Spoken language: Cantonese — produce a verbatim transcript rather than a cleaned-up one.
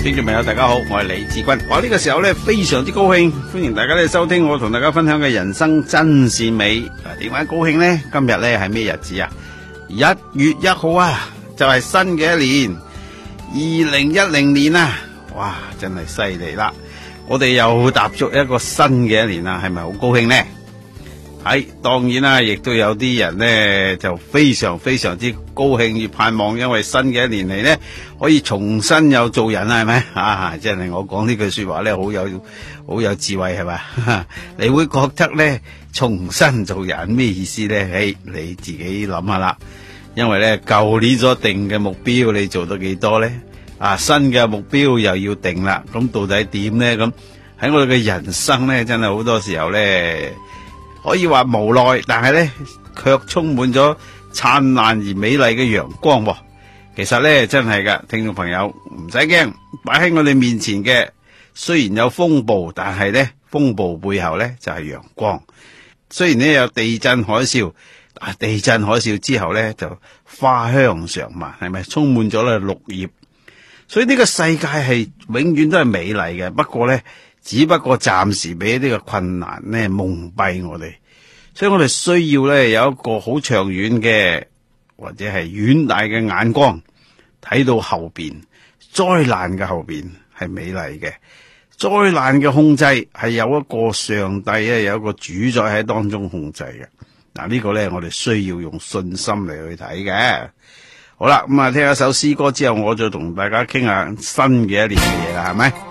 聽眾朋友大家好，我係李志軍。我呢個時候咧非常之高興，歡迎大家咧收聽我同大家分享嘅人生真善美。點解高興呢？今日咧係咩日子啊？一月一號啊，就係新嘅一年，二零一零年啊！哇，真係犀利啦！我哋又踏足一個新嘅一年啦，係咪好高興呢？係，當然啦，亦都有啲人呢就非常非常之高興，與盼望，因為新嘅一年嚟呢，可以重新又做人啦，係咪啊？真係我講呢句說話呢，好有好有智慧，係咪？你會覺得呢，重新做人咩意思呢？誒，你自己諗下啦。因為呢，舊年所定嘅目標，你做到幾多呢？啊，新嘅目標又要定啦。咁到底點呢？咁喺我哋嘅人生呢，真係好多時候呢。可以話無奈，但係咧卻充滿咗燦爛而美麗嘅陽光喎。其實咧真係噶，聽眾朋友唔使驚，擺喺我哋面前嘅雖然有風暴，但係咧風暴背後咧就係陽光。雖然咧有地震海嘯，啊地震海嘯之後咧就花香常漫，係咪充滿咗咧綠葉？所以呢個世界係永遠都係美麗嘅。不過咧。只不過暫時俾呢個困難咧蒙蔽我哋，所以我哋需要咧有一個好長遠嘅或者係遠大嘅眼光，睇到後邊災難嘅後邊係美麗嘅，災難嘅控制係有一個上帝咧有一個主宰喺當中控制嘅。嗱、這個、呢個咧我哋需要用信心嚟去睇嘅。好啦，咁啊聽一首詩歌之後，我就同大家傾下新嘅一年嘅嘢啦，係咪？